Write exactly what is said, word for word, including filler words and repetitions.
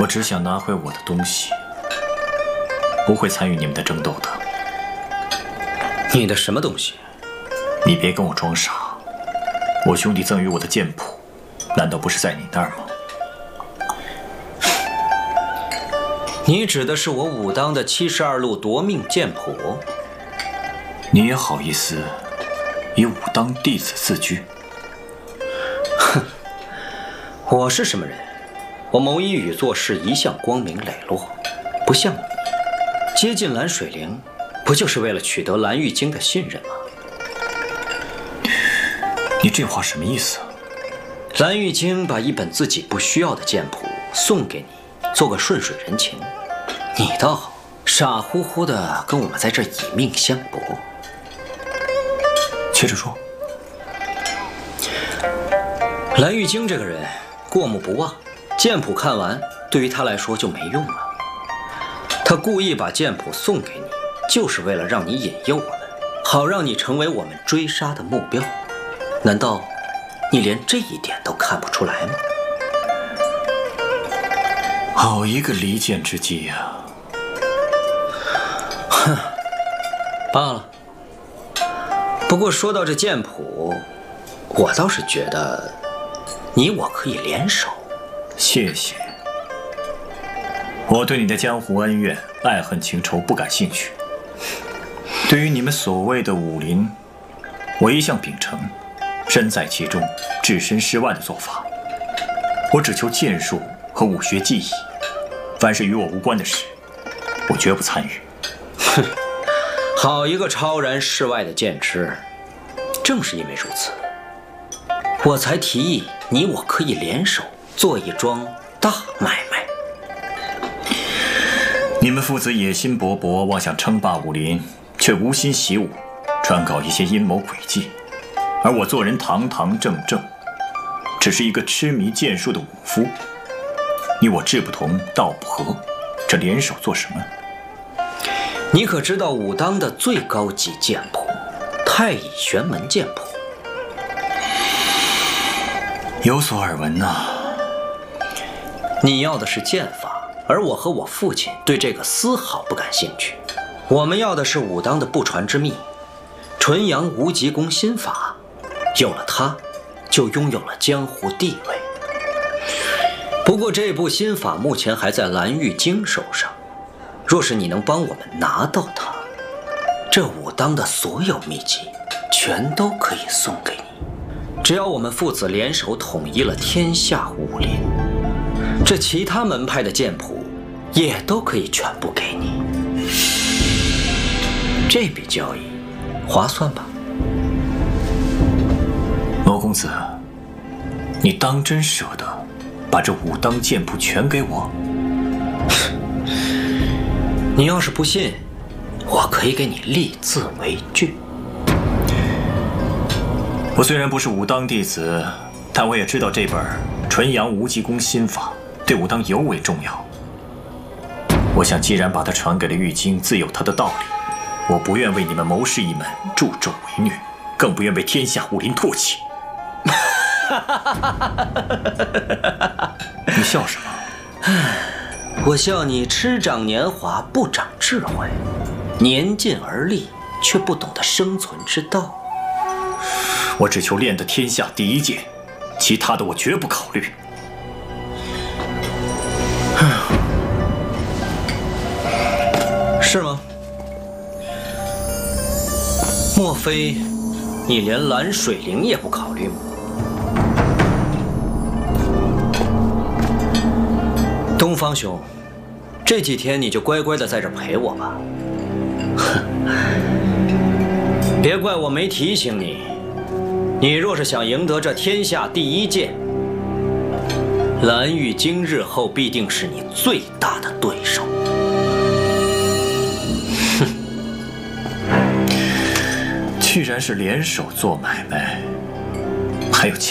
我只想拿回我的东西，不会参与你们的争斗的。 你的什么东西？ 你别跟我装傻。我兄弟赠予我的剑谱，难道不是在你那儿吗？ 你指的是我武当的七十二路夺命剑谱？ 你也好意思以武当弟子自居？ 哼，我是什么人？我谋一语做事一向光明磊落，不像你，接近蓝水灵，不就是为了取得蓝玉京的信任吗？ 你这话什么意思？ 蓝玉京把一本自己不需要的剑谱送给你，做个顺水人情。你倒好，傻乎乎的跟我们在这以命相搏。 接着说。 蓝玉京这个人过目不忘，剑谱看完对于他来说就没用了。他故意把剑谱送给你，就是为了让你引诱我们，好让你成为我们追杀的目标。难道你连这一点都看不出来吗？ 好一个离间之计呀！ 哼，罢了。不过说到这剑谱，我倒是觉得你我可以联手。 谢谢。我对你的江湖恩怨、爱恨情仇不感兴趣。对于你们所谓的武林，我一向秉承身在其中、置身事外的做法。我只求剑术和武学技艺，凡是与我无关的事，我绝不参与。 哼，好一个超然世外的剑痴！正是因为如此，我才提议你我可以联手做一桩大买卖。 你们父子野心勃勃，妄想称霸武林，却无心习武，专搞一些阴谋诡计。而我做人堂堂正正，只是一个痴迷剑术的武夫。你我志不同道不合，这联手做什么？ 你可知道武当的最高级剑谱太乙玄门剑谱？ 有所耳闻呐、啊。 你要的是剑法，而我和我父亲对这个丝毫不感兴趣。我们要的是武当的不传之秘——纯阳无极功心法。有了它，就拥有了江湖地位。不过这部心法目前还在蓝玉京手上，若是你能帮我们拿到它，这武当的所有秘籍全都可以送给你。只要我们父子联手统一了天下武林，这其他门派的剑谱也都可以全部给你。这笔交易划算吧？ 罗公子，你当真舍得把这武当剑谱全给我？ 你要是不信，我可以给你立字为据。 我虽然不是武当弟子，但我也知道这本纯阳无极功心法对武当尤为重要。我想，既然把它传给了玉京，自有它的道理。我不愿为你们谋士一门助纣为虐，更不愿被天下武林唾弃。你笑什么？ 我笑你痴长年华，不长智慧，年近而立，却不懂得生存之道。 我只求练得天下第一剑，其他的我绝不考虑。 是吗？莫非你连蓝水灵也不考虑吗？东方兄，这几天你就乖乖的在这陪我吧。别怪我没提醒你，你若是想赢得这天下第一剑，蓝玉京日后必定是你最大的对手。 既然是联手做买卖，还有其